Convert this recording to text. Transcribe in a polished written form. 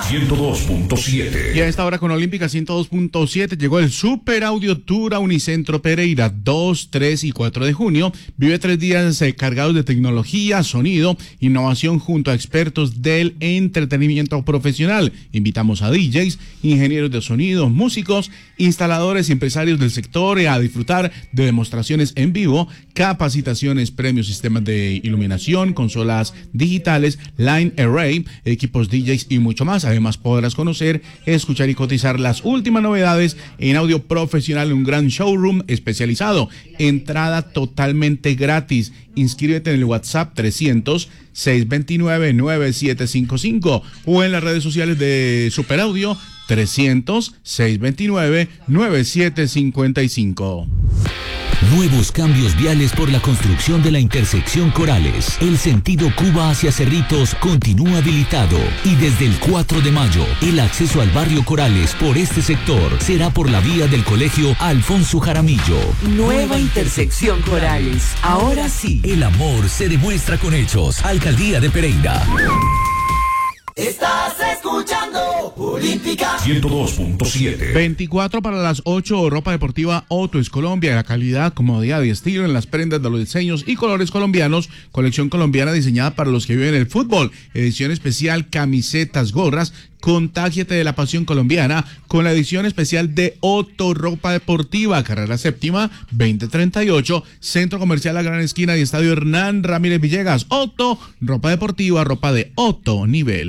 102.7. Y a esta hora con Olímpica 102.7 llegó el Super Audio Tour a Unicentro Pereira 2, 3 y 4 de junio. Vive 3 días cargados de tecnología, sonido, innovación junto a expertos del entretenimiento profesional. Invitamos a DJs, ingenieros de sonido, músicos, instaladores y empresarios del sector a disfrutar de demostraciones en vivo, capacitaciones, premios, sistemas de iluminación, consolas digitales, line array, equipos DJs y mucho más. Además podrás conocer, escuchar y cotizar las últimas novedades en audio profesional en un gran showroom especializado. Entrada totalmente gratis. Inscríbete en el WhatsApp 300-629-9755 o en las redes sociales de Super Audio 300-629-9755. Nuevos cambios viales por la construcción de la intersección Corales. El sentido Cuba hacia Cerritos continúa habilitado y desde el 4 de mayo el acceso al barrio Corales por este sector será por la vía del colegio Alfonso Jaramillo. Nueva intersección Corales. Ahora sí. El amor se demuestra con hechos. Alcaldía de Pereira. Estás escuchando Olímpica 102.7. 24 para las 8. Ropa deportiva Otto es Colombia. La calidad, comodidad y estilo en las prendas de los diseños y colores colombianos. Colección colombiana diseñada para los que viven el fútbol. Edición especial, camisetas, gorras. Contágiate de la pasión colombiana con la edición especial de Otto Ropa Deportiva, carrera séptima 2038, Centro Comercial La Gran Esquina y Estadio Hernán Ramírez Villegas. Otto Ropa Deportiva, ropa de Otto nivel.